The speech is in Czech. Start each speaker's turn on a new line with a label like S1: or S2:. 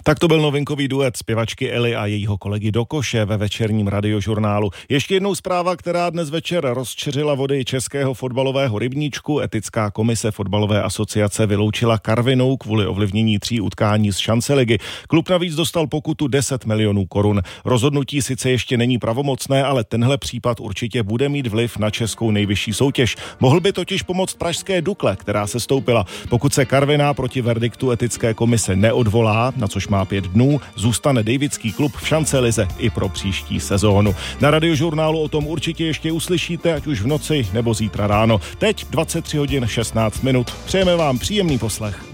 S1: Tak to byl novinkový duet zpěvačky Eli a jejího kolegy Dokoše ve večerním radiožurnálu. Ještě jednou zpráva, která dnes večer rozčeřila vody českého fotbalového rybníčku. Etická komise fotbalové asociace vyloučila Karvinou kvůli ovlivnění 3 utkání z šanceligy. Klub navíc dostal pokutu 10 milionů korun. Rozhodnutí sice ještě není pravomocné, ale tenhle případ určitě bude mít vliv na českou nejvyšší soutěž. Mohl by totiž pomoct pražské Dukle, která se stoupila. Pokud se Karviná proti verdiktu etické komise neodvolá, na což má 5 dnů, zůstane Davidský klub v šancelize i pro příští sezónu. Na radiožurnálu o tom určitě ještě uslyšíte, ať už v noci nebo zítra ráno. Teď 23 hodin 16 minut. Přejeme vám příjemný poslech.